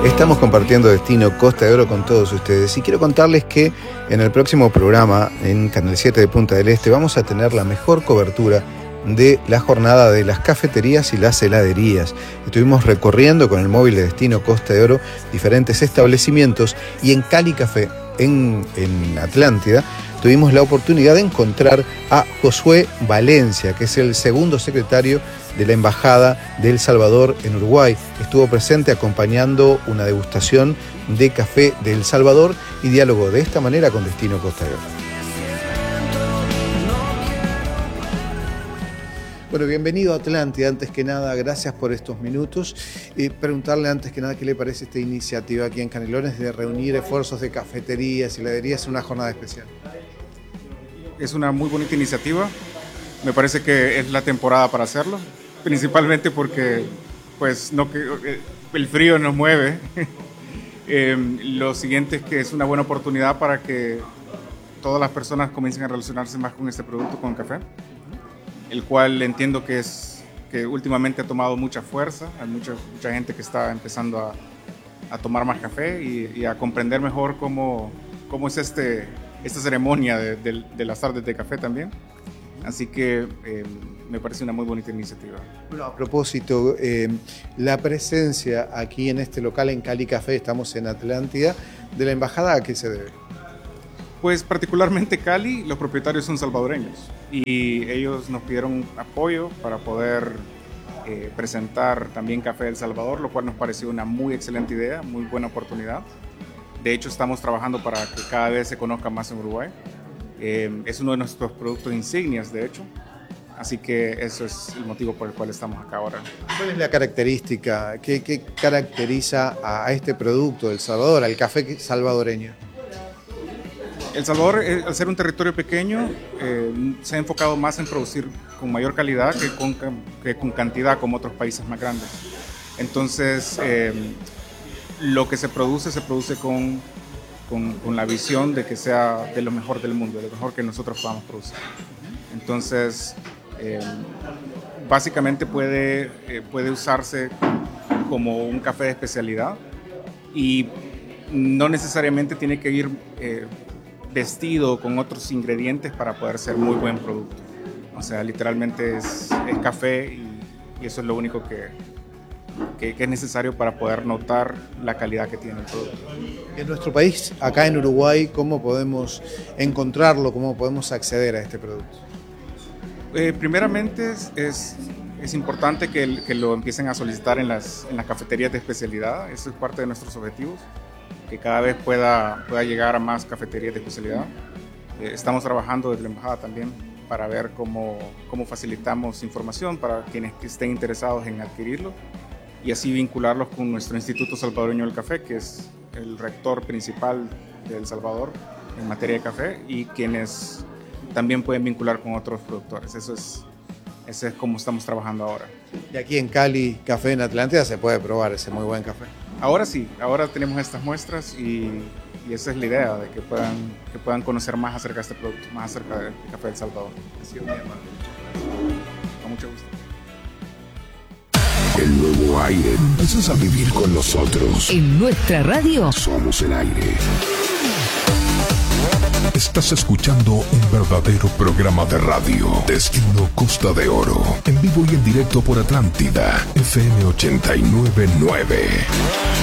Estamos compartiendo Destino Costa de Oro con todos ustedes y quiero contarles que en el próximo programa en Canal 7 de Punta del Este vamos a tener la mejor cobertura de la jornada de las cafeterías y las heladerías. Estuvimos recorriendo con el móvil de Destino Costa de Oro diferentes establecimientos y en Cali Café, en Atlántida, tuvimos la oportunidad de encontrar a Josué Valencia, que es el segundo secretario de la Embajada de El Salvador en Uruguay. Estuvo presente acompañando una degustación de café de El Salvador y dialogó de esta manera con Destino Costa de Oro. Bueno, bienvenido a Atlántida. Antes que nada, gracias por estos minutos. Preguntarle antes que nada qué le parece esta iniciativa aquí en Canelones de reunir esfuerzos de cafeterías y heladerías en una jornada especial. Es una muy bonita iniciativa. Me parece que es la temporada para hacerlo, principalmente porque pues, el frío nos mueve. Lo siguiente es que es una buena oportunidad para que todas las personas comiencen a relacionarse más con este producto, con el café, el cual entiendo que últimamente ha tomado mucha fuerza. Hay mucha gente que está empezando a tomar más café y a comprender mejor cómo es esta ceremonia de las tardes de café también. Así que me parece una muy bonita iniciativa. Bueno, a propósito, la presencia aquí en este local en Cali Café, estamos en Atlántida, de la embajada, ¿a qué se debe? Pues particularmente Cali, los propietarios son salvadoreños y ellos nos pidieron apoyo para poder presentar también café de El Salvador, lo cual nos pareció una muy excelente idea, muy buena oportunidad. De hecho, estamos trabajando para que cada vez se conozca más en Uruguay. Es uno de nuestros productos insignias, de hecho. Así que eso es el motivo por el cual estamos acá ahora. ¿Cuál es la característica? ¿Qué caracteriza a este producto del Salvador, al café salvadoreño? El Salvador, al ser un territorio pequeño, se ha enfocado más en producir con mayor calidad que con cantidad, como otros países más grandes. Entonces, lo que se produce con la visión de que sea de lo mejor del mundo, de lo mejor que nosotros podamos producir. Entonces, básicamente puede usarse como un café de especialidad y no necesariamente tiene que ir vestido con otros ingredientes para poder ser muy buen producto. O sea, literalmente es café y eso es lo único que es necesario para poder notar la calidad que tiene el producto. En nuestro país, acá en Uruguay, ¿cómo podemos encontrarlo? ¿Cómo podemos acceder a este producto? Primeramente es importante que lo empiecen a solicitar en las cafeterías de especialidad. Eso es parte de nuestros objetivos, que cada vez pueda llegar a más cafeterías de especialidad. Estamos trabajando desde la embajada también para ver cómo facilitamos información para quienes estén interesados en adquirirlo y así vincularlos con nuestro Instituto Salvadoreño del Café, que es el rector principal de El Salvador en materia de café, y quienes también pueden vincular con otros productores. Eso es como estamos trabajando ahora. Y aquí en Cali Café, en Atlántida, se puede probar ese muy buen café. Ahora sí, ahora tenemos estas muestras y esa es la idea, de que puedan conocer más acerca de este producto, más acerca del café de El Salvador. Ha sido muy amable. Con mucho gusto. El nuevo aire. Empiezas a vivir con nosotros. En nuestra radio Somos el aire. Estás escuchando un verdadero programa de radio. Destino Costa de Oro. En vivo y en directo por Atlántida. FM 89.9.